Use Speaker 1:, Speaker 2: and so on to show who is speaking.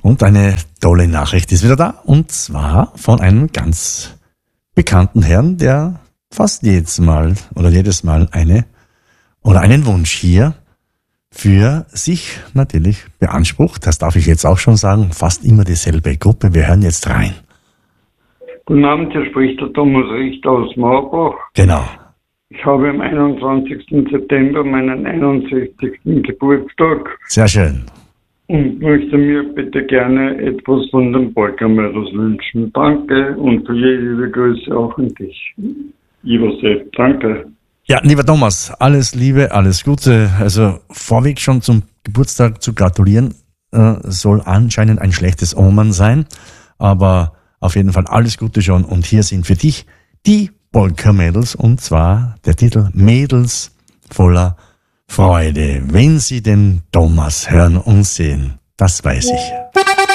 Speaker 1: Und eine tolle Nachricht ist wieder da. Und zwar von einem ganz bekannten Herrn, der fast jedes Mal einen Wunsch hier für sich natürlich beansprucht. Das darf ich jetzt auch schon sagen. Fast immer dieselbe Gruppe. Wir hören jetzt rein.
Speaker 2: Guten Abend, hier spricht der Thomas Richter aus Mauerbach.
Speaker 1: Genau.
Speaker 2: Ich habe am 21. September meinen 61. Geburtstag
Speaker 1: Sehr schön.
Speaker 2: und möchte mir bitte gerne etwas von den Polka-Mädels wünschen. Danke und viele liebe Grüße auch an dich. Lieber Sepp, danke.
Speaker 1: Ja, lieber Thomas, alles Liebe, alles Gute. Also vorweg schon zum Geburtstag zu gratulieren, soll anscheinend ein schlechtes Omen sein. Aber auf jeden Fall alles Gute schon. Und hier sind für dich die Polka-Mädels, und zwar der Titel Mädels voller Freude. Wenn Sie den Thomas hören und sehen, das weiß ich.